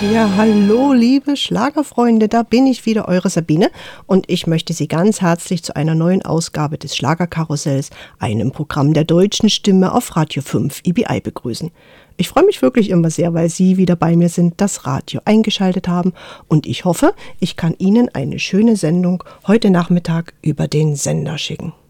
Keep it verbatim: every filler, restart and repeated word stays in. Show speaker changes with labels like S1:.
S1: Ja, hallo liebe Schlagerfreunde, da bin ich wieder, eure Sabine, und ich möchte Sie ganz herzlich zu einer neuen Ausgabe des Schlagerkarussells, einem Programm der deutschen Stimme auf Radio fünf I B I begrüßen. Ich freue mich wirklich immer sehr, weil Sie wieder bei mir sind, das Radio eingeschaltet haben, und ich hoffe, ich kann Ihnen eine schöne Sendung heute Nachmittag über den Sender schicken.